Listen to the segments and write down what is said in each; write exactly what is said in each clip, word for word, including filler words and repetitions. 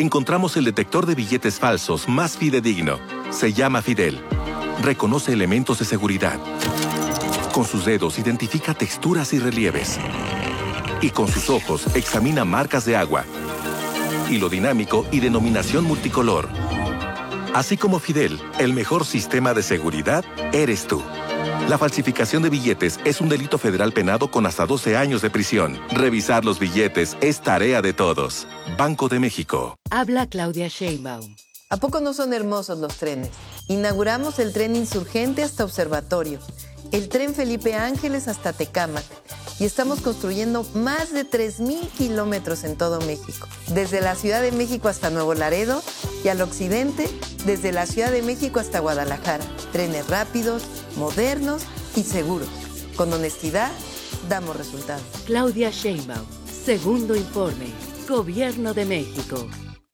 encontramos el detector de billetes falsos más fidedigno. Se llama Fidel. Reconoce elementos de seguridad. Con sus dedos identifica texturas y relieves. Y con sus ojos examina marcas de agua, hilo dinámico y denominación multicolor. Así como Fidel, el mejor sistema de seguridad eres tú. La falsificación de billetes es un delito federal penado con hasta doce años de prisión. Revisar los billetes es tarea de todos. Banco de México. Habla Claudia Sheinbaum. ¿A poco no son hermosos los trenes? Inauguramos el tren Insurgente hasta Observatorio, el tren Felipe Ángeles hasta Tecámac, y estamos construyendo más de tres mil kilómetros en todo México, desde la Ciudad de México hasta Nuevo Laredo y al occidente, desde la Ciudad de México hasta Guadalajara. Trenes rápidos, modernos y seguros. Con honestidad, damos resultados. Claudia Sheinbaum, segundo informe, Gobierno de México.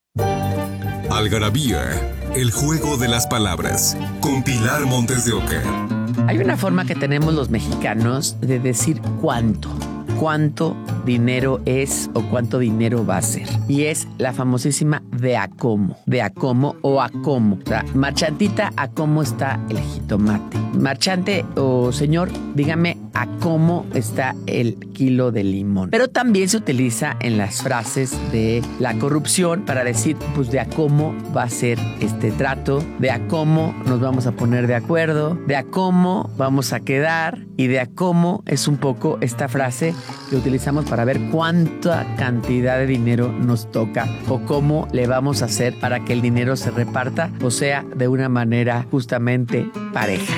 Algarabía, el juego de las palabras, con Pilar Montes de Oca. Hay una forma que tenemos los mexicanos de decir cuánto, cuánto dinero es o cuánto dinero va a ser. Y es la famosísima de a cómo, de a cómo o a cómo. O sea, marchantita, a cómo está el jitomate. Marchante o señor, dígame a cómo está el kilo de limón. Pero también se utiliza en las frases de la corrupción para decir, pues de a cómo va a ser este trato, de a cómo nos vamos a poner de acuerdo, de a cómo vamos a quedar y de a cómo es un poco esta frase que utilizamos para ver cuánta cantidad de dinero nos toca o cómo le vamos a hacer para que el dinero se reparta, o sea, de una manera justamente pareja.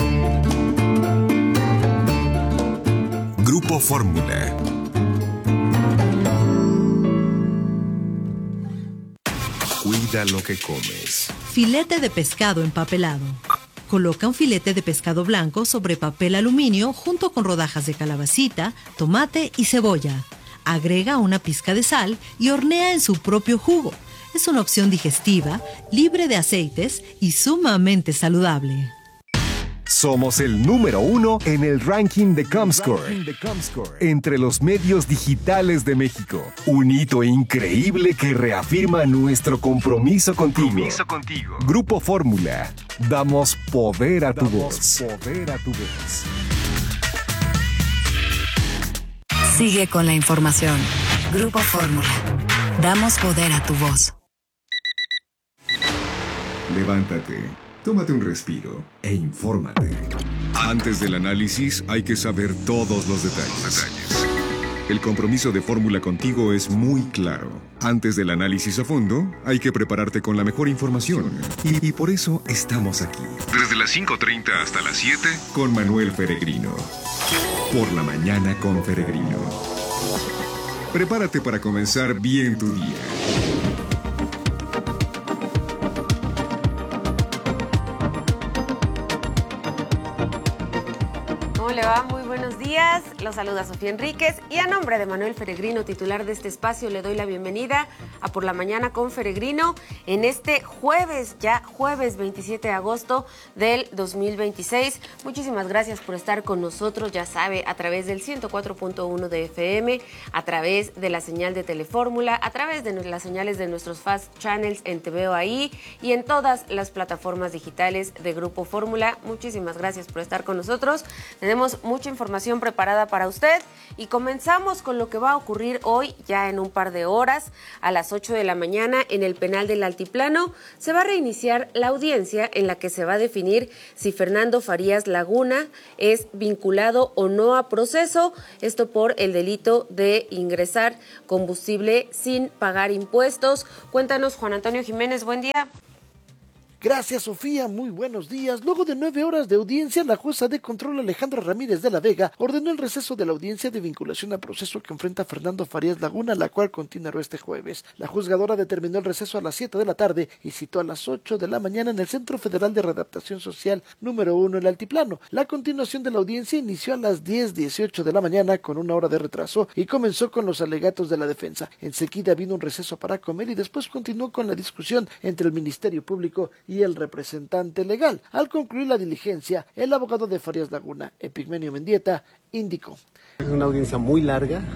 Grupo Fórmula. Cuida lo que comes. Filete de pescado empapelado. Coloca un filete de pescado blanco sobre papel aluminio junto con rodajas de calabacita, tomate y cebolla. Agrega una pizca de sal y hornea en su propio jugo. Es una opción digestiva, libre de aceites y sumamente saludable. Somos el número uno en el ranking de Comscore, entre los medios digitales de México. Un hito increíble que reafirma nuestro compromiso contigo. Compromiso contigo. Grupo Fórmula. Damos poder a tu voz. Poder a tu voz. Sigue con la información. Grupo Fórmula. Damos poder a tu voz. Levántate, tómate un respiro e infórmate. Antes del análisis hay que saber todos los detalles. El compromiso de Fórmula contigo es muy claro. Antes del análisis a fondo, hay que prepararte con la mejor información. Y, y por eso estamos aquí. Desde las cinco treinta hasta las siete, con Manuel Peregrino. Por la mañana con Peregrino. Prepárate para comenzar bien tu día. ¿Cómo le va? Muy buenos días. Los saluda Sofía Enríquez y a nombre de Manuel Peregrino, titular de este espacio, le doy la bienvenida a Por la Mañana con Peregrino en este jueves, ya jueves veintisiete de agosto del dos mil veintiséis. Muchísimas gracias por estar con nosotros, ya sabe, a través del ciento cuatro punto uno de F M, a través de la señal de Telefórmula, a través de las señales de nuestros Fast Channels en Te Veo Ahí y en todas las plataformas digitales de Grupo Fórmula. Muchísimas gracias por estar con nosotros. Tenemos mucha información preparada para usted y comenzamos con lo que va a ocurrir hoy, ya en un par de horas, a las ocho de la mañana en el penal del Altiplano. Se va a reiniciar la audiencia en la que se va a definir si Fernando Farías Laguna es vinculado o no a proceso, esto por el delito de ingresar combustible sin pagar impuestos. Cuéntanos, Juan Antonio Jiménez, buen día. Gracias, Sofía. Muy buenos días. Luego de nueve horas de audiencia, la jueza de control Alejandra Ramírez de la Vega ordenó el receso de la audiencia de vinculación a proceso que enfrenta a Fernando Farías Laguna, la cual continuará este jueves. La juzgadora determinó el receso a las siete de la tarde y citó a las ocho de la mañana en el Centro Federal de Readaptación Social número uno en el Altiplano. La continuación de la audiencia inició a las diez dieciocho de la mañana con una hora de retraso y comenzó con los alegatos de la defensa. Enseguida vino un receso para comer y después continuó con la discusión entre el Ministerio Público y el representante legal. Al concluir la diligencia, el abogado de Farías Laguna, Epigmenio Mendieta, indicó: es una audiencia muy larga,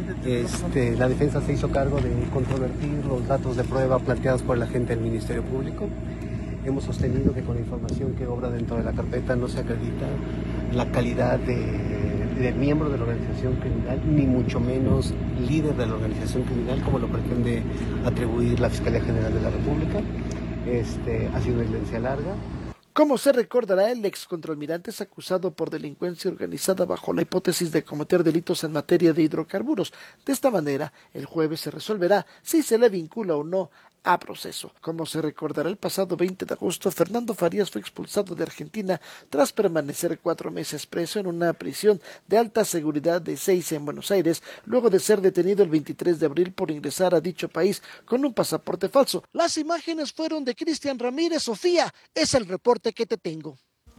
Este, la defensa se hizo cargo de controvertir los datos de prueba planteados por el agente del Ministerio Público. Hemos sostenido que con la información que obra dentro de la carpeta no se acredita la calidad de, de miembro de la organización criminal, ni mucho menos líder de la organización criminal, como lo pretende atribuir la Fiscalía General de la República. Este, ha sido una diligencia larga. Como se recordará, el excontralmirante es acusado por delincuencia organizada bajo la hipótesis de cometer delitos en materia de hidrocarburos. De esta manera, el jueves se resolverá si se le vincula o no a proceso. Como se recordará, el pasado veinte de agosto, Fernando Farías fue expulsado de Argentina tras permanecer cuatro meses preso en una prisión de alta seguridad de Ezeiza en Buenos Aires, luego de ser detenido el veintitrés de abril por ingresar a dicho país con un pasaporte falso. Las imágenes fueron de Cristian Ramírez. Sofía, es el reporte que te tengo.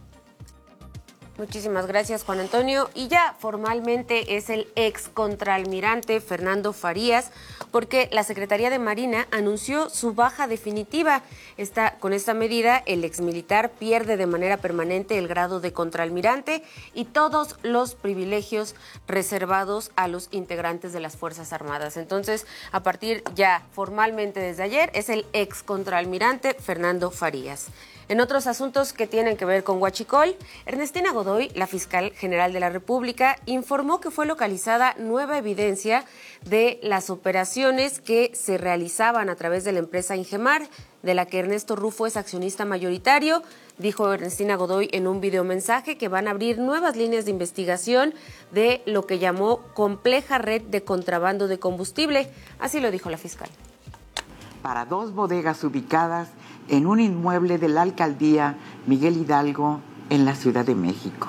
Muchísimas gracias, Juan Antonio. Y ya formalmente es el ex contraalmirante Fernando Farías, porque la Secretaría de Marina anunció su baja definitiva. Esta, con esta medida, el exmilitar pierde de manera permanente el grado de contraalmirante y todos los privilegios reservados a los integrantes de las Fuerzas Armadas. Entonces, a partir ya formalmente desde ayer, es el ex contraalmirante Fernando Farías. En otros asuntos que tienen que ver con Huachicol, Ernestina Godoy, la fiscal general de la República, informó que fue localizada nueva evidencia de las operaciones que se realizaban a través de la empresa Ingemar, de la que Ernesto Rufo es accionista mayoritario. Dijo Ernestina Godoy en un videomensaje que van a abrir nuevas líneas de investigación de lo que llamó compleja red de contrabando de combustible. Así lo dijo la fiscal. Para dos bodegas ubicadas en un inmueble de la alcaldía Miguel Hidalgo en la Ciudad de México.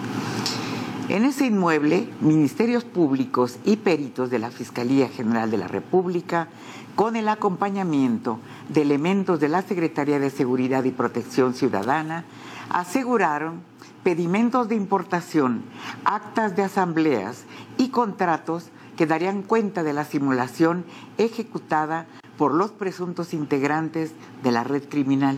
En ese inmueble, ministerios públicos y peritos de la Fiscalía General de la República, con el acompañamiento de elementos de la Secretaría de Seguridad y Protección Ciudadana, aseguraron pedimentos de importación, actas de asambleas y contratos que darían cuenta de la simulación ejecutada por los presuntos integrantes de la red criminal.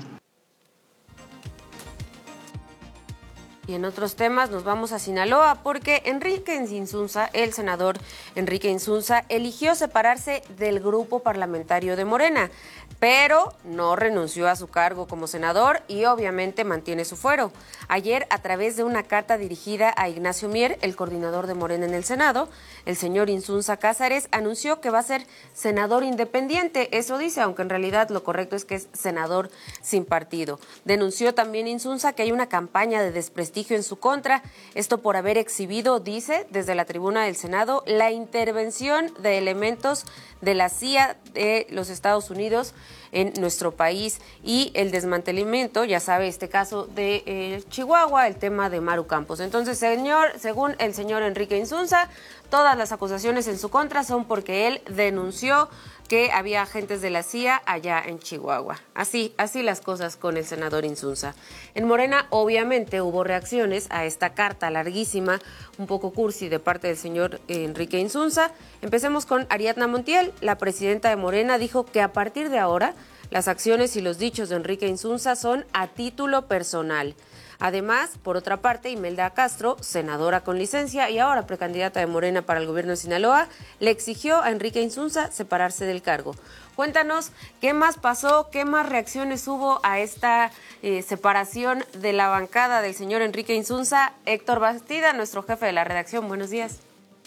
Y en otros temas nos vamos a Sinaloa porque Enrique Insunza, el senador Enrique Insunza, eligió separarse del grupo parlamentario de Morena, pero no renunció a su cargo como senador y obviamente mantiene su fuero. Ayer, a través de una carta dirigida a Ignacio Mier, el coordinador de Morena en el Senado, el señor Insunza Cázares anunció que va a ser senador independiente. Eso dice, aunque en realidad lo correcto es que es senador sin partido. Denunció también Insunza que hay una campaña de desprestigio en su contra, esto por haber exhibido, dice, desde la tribuna del Senado, la intervención de elementos de la C I A de los Estados Unidos en nuestro país y el desmantelamiento, ya sabe, este caso de eh, Chihuahua, el tema de Maru Campos. Entonces, señor, según el señor Enrique Insunza, todas las acusaciones en su contra son porque él denunció que había agentes de la C I A allá en Chihuahua. Así, así las cosas con el senador Insunza. En Morena, obviamente, hubo reacciones a esta carta larguísima, un poco cursi de parte del señor Enrique Insunza. Empecemos con Ariadna Montiel, la presidenta de Morena, dijo que a partir de ahora las acciones y los dichos de Enrique Insunza son a título personal. Además, por otra parte, Imelda Castro, senadora con licencia y ahora precandidata de Morena para el gobierno de Sinaloa, le exigió a Enrique Insunza separarse del cargo. Cuéntanos qué más pasó, qué más reacciones hubo a esta eh, separación de la bancada del señor Enrique Insunza. Héctor Bastida, nuestro jefe de la redacción, buenos días.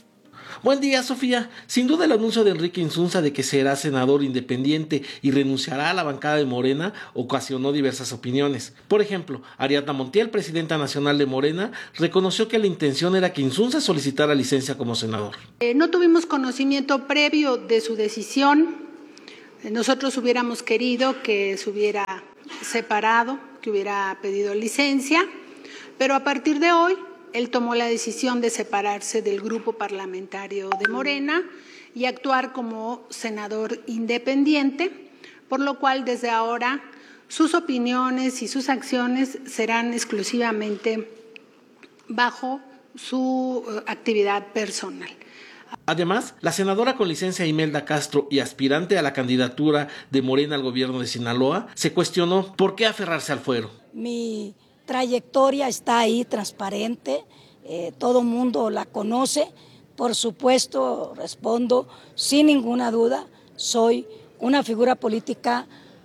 Buen día, Sofía. Sin duda el anuncio de Enrique Insunza de que será senador independiente y renunciará a la bancada de Morena ocasionó diversas opiniones. Por ejemplo, Ariadna Montiel, presidenta nacional de Morena, reconoció que la intención era que Insunza solicitara licencia como senador. Eh, no tuvimos conocimiento previo de su decisión. Nosotros hubiéramos querido que se hubiera separado, que hubiera pedido licencia, pero a partir de hoy él tomó la decisión de separarse del grupo parlamentario de Morena y actuar como senador independiente, por lo cual desde ahora sus opiniones y sus acciones serán exclusivamente bajo su actividad personal. Además, la senadora con licencia Imelda Castro y aspirante a la candidatura de Morena al gobierno de Sinaloa se cuestionó por qué aferrarse al fuero. Mi trayectoria está ahí, transparente, eh, todo mundo la conoce, Por supuesto, respondo sin ninguna duda, soy una figura política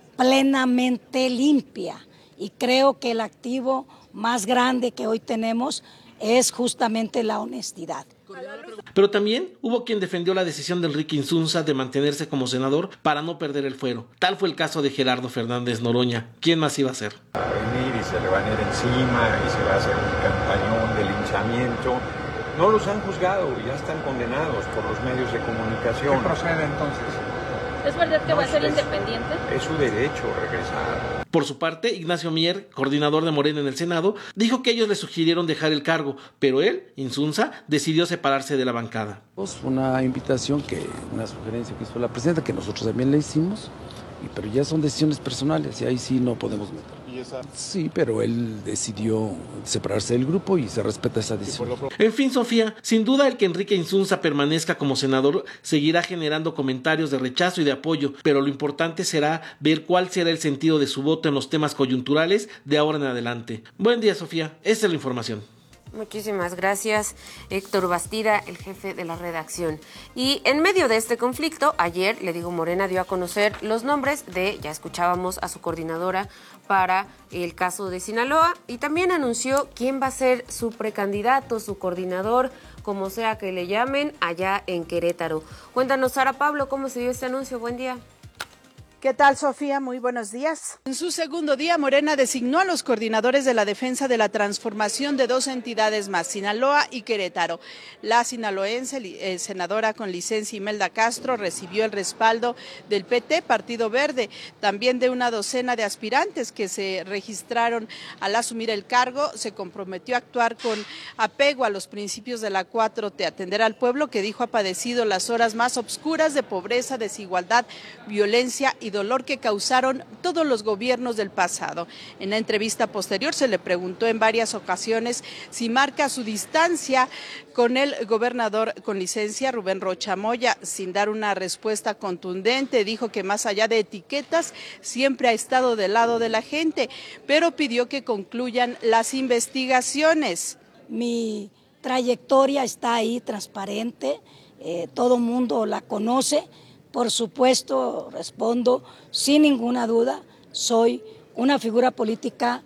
plenamente limpia y creo que el activo más grande que hoy tenemos es justamente la honestidad. Pero también hubo quien defendió la decisión de Enrique Insunza de mantenerse como senador para no perder el fuero. Tal fue el caso de Gerardo Fernández Noroña. ¿Quién más iba a ser? A venir y se le van a ir encima y se va a hacer un campañón de linchamiento. No los han juzgado, ya están condenados por los medios de comunicación. ¿Qué procede entonces? ¿Es verdad que no, va a ser es, independiente? Es su derecho regresar. Por su parte, Ignacio Mier, coordinador de Morena en el Senado, dijo que ellos le sugirieron dejar el cargo, pero él, Insunza, decidió separarse de la bancada. Una invitación, que una sugerencia que hizo la presidenta, que nosotros también le hicimos, pero ya son decisiones personales y ahí sí no podemos meter. ¿Y esa? Sí, pero él decidió separarse del grupo y se respeta esa decisión. En fin, Sofía, sin duda el que Enrique Insunza permanezca como senador seguirá generando comentarios de rechazo y de apoyo, pero lo importante será ver cuál será el sentido de su voto en los temas coyunturales de ahora en adelante. Buen día, Sofía. Esta es la información. Muchísimas gracias, Héctor Bastida, el jefe de la redacción. Y en medio de este conflicto, ayer, le digo, Morena dio a conocer los nombres de, ya escuchábamos a su coordinadora para el caso de Sinaloa, y también anunció quién va a ser su precandidato, su coordinador, como sea que le llamen, allá en Querétaro. Cuéntanos, Sara Pablo, ¿cómo se dio este anuncio? Buen día. ¿Qué tal, Sofía? Muy buenos días. En su segundo día, Morena designó a los coordinadores de la defensa de la transformación de dos entidades más, Sinaloa y Querétaro. La sinaloense, eh, senadora con licencia Imelda Castro, recibió el respaldo del P T, Partido Verde, también de una docena de aspirantes que se registraron al asumir el cargo. Se comprometió a actuar con apego a los principios de la cuatro T, atender al pueblo que dijo ha padecido las horas más obscuras de pobreza, desigualdad, violencia y dolor que causaron todos los gobiernos del pasado. En la entrevista posterior se le preguntó en varias ocasiones si marca su distancia con el gobernador con licencia Rubén Rocha Moya. Sin dar una respuesta contundente, dijo que más allá de etiquetas siempre ha estado del lado de la gente, pero pidió que concluyan las investigaciones. Mi trayectoria está ahí transparente, eh, todo mundo la conoce. Por supuesto, respondo sin ninguna duda, soy una figura política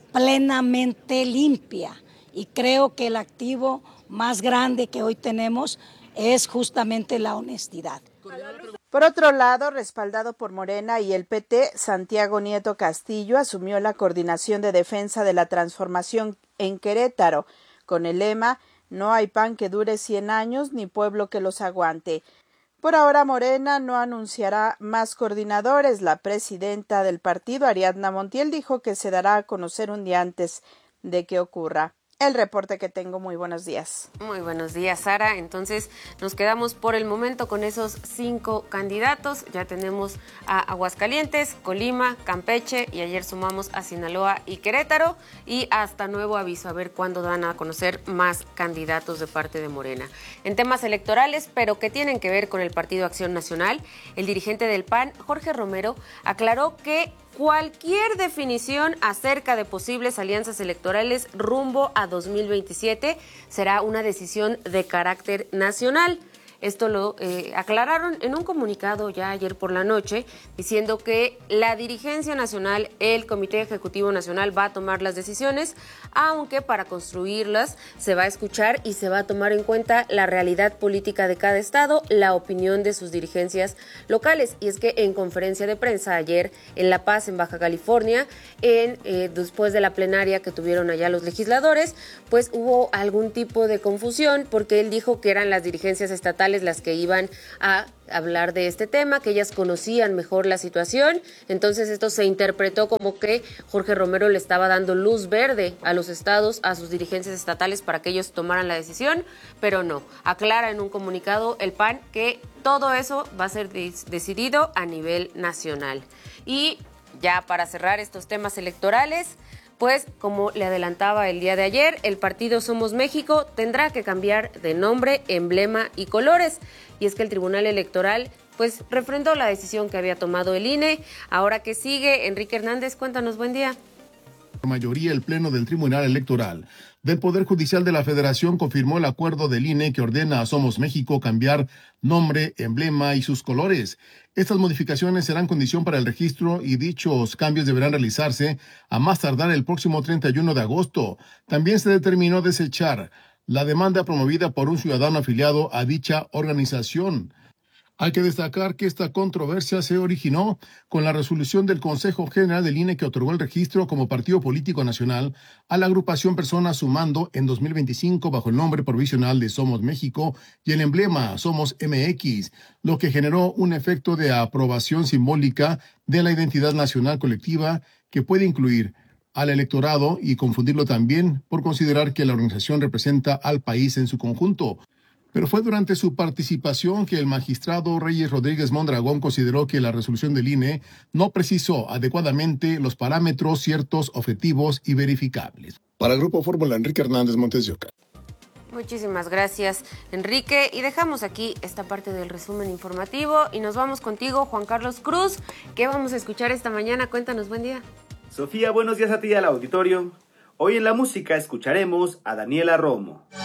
plenamente limpia y creo que el activo más grande que hoy tenemos es justamente la honestidad. Por otro lado, respaldado por Morena y el P T, Santiago Nieto Castillo asumió la coordinación de defensa de la transformación en Querétaro, con el lema "No hay pan que dure cien años ni pueblo que los aguante". Por ahora, Morena no anunciará más coordinadores. La presidenta del partido, Ariadna Montiel, dijo que se dará a conocer un día antes de que ocurra. El reporte que tengo. Muy buenos días. Muy buenos días, Sara. Entonces nos quedamos por el momento con esos cinco candidatos. Ya tenemos a Aguascalientes, Colima, Campeche y ayer sumamos a Sinaloa y Querétaro, y hasta nuevo aviso a ver cuándo dan a conocer más candidatos de parte de Morena. En temas electorales, pero que tienen que ver con el Partido Acción Nacional, el dirigente del P A N, Jorge Romero, aclaró que cualquier definición acerca de posibles alianzas electorales rumbo a dos mil veintisiete será una decisión de carácter nacional. Esto lo eh, aclararon en un comunicado ya ayer por la noche, diciendo que la dirigencia nacional, el Comité Ejecutivo Nacional, va a tomar las decisiones, aunque para construirlas se va a escuchar y se va a tomar en cuenta la realidad política de cada estado, la opinión de sus dirigencias locales. Y es que en conferencia de prensa ayer en La Paz, en Baja California, en eh, después de la plenaria que tuvieron allá los legisladores, pues hubo algún tipo de confusión, porque él dijo que eran las dirigencias estatales las que iban a hablar de este tema, que ellas conocían mejor la situación. Entonces esto se interpretó como que Jorge Romero le estaba dando luz verde a los estados, a sus dirigencias estatales, para que ellos tomaran la decisión, pero no. Aclara en un comunicado el P A N que todo eso va a ser decidido a nivel nacional. Y ya para cerrar estos temas electorales, pues como le adelantaba el día de ayer, el partido Somos México tendrá que cambiar de nombre, emblema y colores. Y es que el Tribunal Electoral pues refrendó la decisión que había tomado el I N E. Ahora que sigue, Enrique Hernández, cuéntanos, buen día. Por mayoría, el Pleno del Tribunal Electoral del Poder Judicial de la Federación confirmó el acuerdo del I N E que ordena a Somos México cambiar nombre, emblema y sus colores. Estas modificaciones serán condición para el registro y dichos cambios deberán realizarse a más tardar el próximo treinta y uno de agosto. También se determinó desechar la demanda promovida por un ciudadano afiliado a dicha organización. Hay que destacar que esta controversia se originó con la resolución del Consejo General del I N E que otorgó el registro como partido político nacional a la agrupación Personas Sumando en dos mil veinticinco bajo el nombre provisional de Somos México y el emblema Somos M X, lo que generó un efecto de aprobación simbólica de la identidad nacional colectiva que puede incluir al electorado y confundirlo también por considerar que la organización representa al país en su conjunto. Pero fue durante su participación que el magistrado Reyes Rodríguez Mondragón consideró que la resolución del I N E no precisó adecuadamente los parámetros ciertos, objetivos y verificables. Para el Grupo Fórmula, Enrique Hernández Montes de Oca. Muchísimas gracias, Enrique. Y dejamos aquí esta parte del resumen informativo y nos vamos contigo, Juan Carlos Cruz. ¿Qué vamos a escuchar esta mañana? Cuéntanos, buen día. Sofía, buenos días a ti y al auditorio. Hoy en la música escucharemos a Daniela Romo.